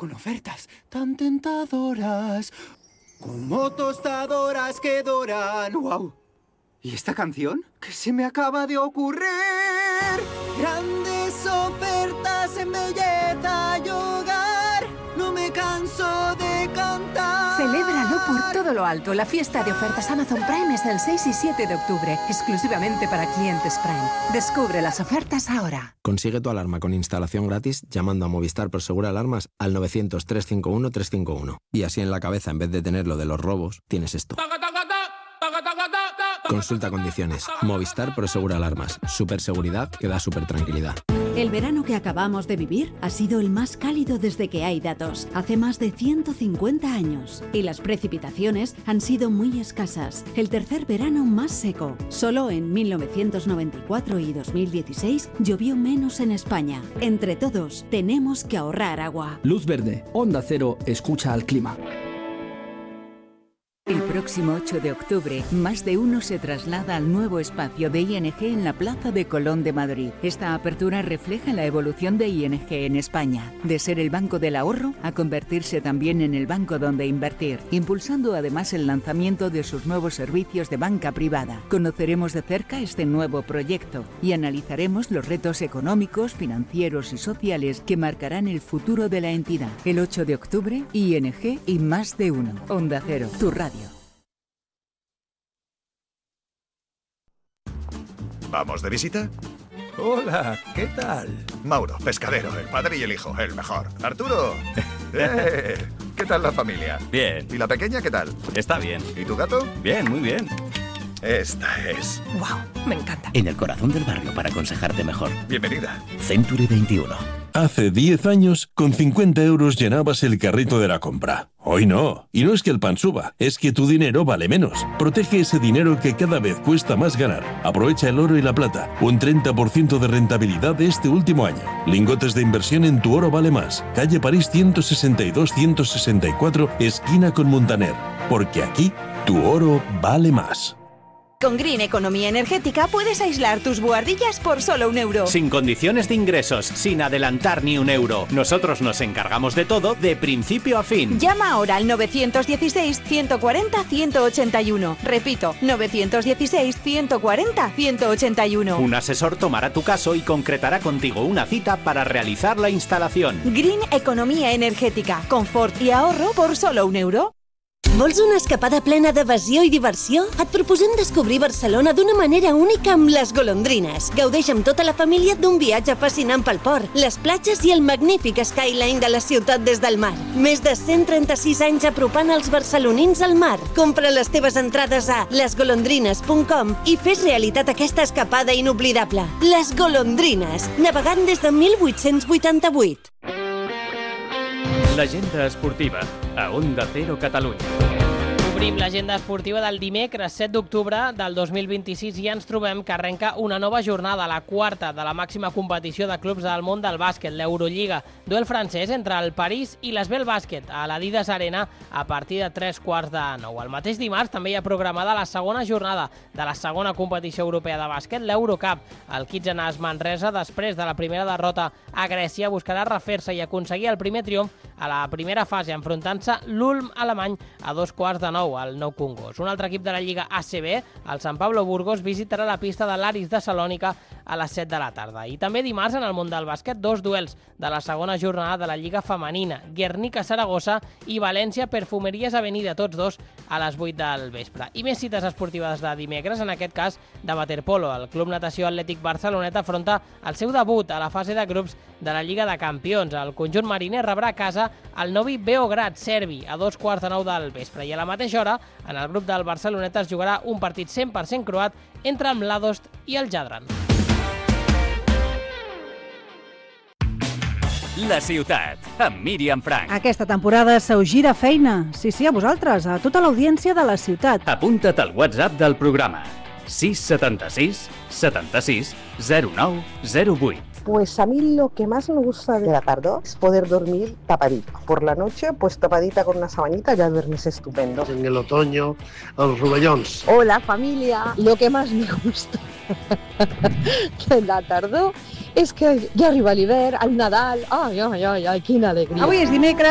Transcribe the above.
con ofertas tan tentadoras, como tostadoras que doran. ¡Wow! ¿Y esta canción? ¿Qué se me acaba de ocurrir? Grandes ofertas en belleza y hogar. No me canso de cantar. Celébralo por todo lo alto. La fiesta de ofertas Amazon Prime es el 6 y 7 de octubre, exclusivamente para clientes Prime. Descubre las ofertas ahora. Consigue tu alarma con instalación gratis llamando a Movistar Prosegur Alarmas al 900-351-351. Y así en la cabeza, en vez de tener lo de los robos, tienes esto. Consulta condiciones. Movistar Prosegur Alarmas. Superseguridad que da super tranquilidad. El verano que acabamos de vivir ha sido el más cálido desde que hay datos, hace más de 150 años. Y las precipitaciones han sido muy escasas. El tercer verano más seco. Solo en 1994 y 2016 llovió menos en España. Entre todos, tenemos que ahorrar agua. Luz verde. Onda Cero escucha al clima. El próximo 8 de octubre, más de uno se traslada al nuevo espacio de ING en la Plaza de Colón de Madrid. Esta apertura refleja la evolución de ING en España, de ser el banco del ahorro a convertirse también en el banco donde invertir, impulsando además el lanzamiento de sus nuevos servicios de banca privada. Conoceremos de cerca este nuevo proyecto y analizaremos los retos económicos, financieros y sociales que marcarán el futuro de la entidad. El 8 de octubre, ING y más de uno. Onda Cero, tu radio. ¿Vamos de visita? Hola, ¿qué tal? Mauro, pescadero, el padre y el hijo, el mejor. Arturo. ¿Qué tal la familia? Bien. ¿Y la pequeña qué tal? Está bien. ¿Y tu gato? Bien, muy bien. Esta es. ¡Wow! Me encanta. En el corazón del barrio para aconsejarte mejor. Bienvenida. Century 21. Hace 10 años, con 50 euros llenabas el carrito de la compra. Hoy no. Y no es que el pan suba, es que tu dinero vale menos. Protege ese dinero que cada vez cuesta más ganar. Aprovecha el oro y la plata. Un 30% de rentabilidad de este último año. Lingotes de inversión en Tu Oro Vale Más. Calle París 162-164, esquina con Montaner. Porque aquí, tu oro vale más. Con Green Economía Energética puedes aislar tus buhardillas por solo €1. Sin condiciones de ingresos, sin adelantar ni €1. Nosotros nos encargamos de todo de principio a fin. Llama ahora al 916-140-181. Repito, 916-140-181. Un asesor tomará tu caso y concretará contigo una cita para realizar la instalación. Green Economía Energètica. Confort i ahorro por solo €1. Vols una escapada plena d'evasió i diversió? Et proposem descobrir Barcelona d'una manera única amb les golondrines. Gaudeix amb tota la família d'un viatge fascinant pel port, les platges i el magnífic skyline de la ciutat des del mar. Més de 136 anys apropant els barcelonins al mar. Compra les teves entrades a lesgolondrines.com i fes realitat aquesta escapada inoblidable. Les Golondrines, navegant des de 1888. L'agenda esportiva a Onda Cero Catalunya. Obrim l'agenda esportiva del dimecres 7 d'octubre del 2026 i ens trobem que arrenca una nova jornada, la quarta de la màxima competició de clubs del món del bàsquet, l'Eurolliga. Duel francès entre el París i l'Esbel Bàsquet a l'Adidas Arena a partir de 3:15. El mateix dimarts també hi ha programada la segona jornada de la segona competició europea de bàsquet, l'Eurocup. El Kitchener Manresa, després de la primera derrota a Grècia, buscarà refer-se i aconseguir el primer triomf a la primera fase, enfrontant-se l'Ulm alemany a 2:15 al Nou Congost. Un altre equip de la Lliga ACB, el Sant Pablo Burgos, visitarà la pista de l'Aris de Salònica a les 7 de la tarda. I també dimarts, en el món del bàsquet, dos duels de la segona jornada de la Lliga Femenina, Guernica-Saragossa i València-Perfumeries Avenida, tots dos a les 8 del vespre. I més cites esportives de dimecres, en aquest cas de waterpolo. El Club Natació Atlètic Barcelonet afronta el seu debut a la fase de grups de la Lliga de Campions. El conjunt mariner rebrà a casa el Novi Beograd serbi a 2:15 del vespre. I a la mateixa hora, en el grup del Barcelonet es jugarà un partit 100% croat entre el Mladost i el Jadran. La ciutat, amb Míriam Frank. Aquesta temporada s'ho gira feina. Sí, a vosaltres, a tota l'audiència de la ciutat. Apunta't al WhatsApp del programa. 676 76 09 08. Pues a mí lo que más me gusta de la tarde es poder dormir tapadita. Por la noche, pues tapadita con una sabanita, ya duermes estupendo. En el otoño, los rovellons. Hola familia, lo que más me gusta de la tarde es que ya arriba l'hivern, el Nadal, ai, quina alegria. Avui és dimecres.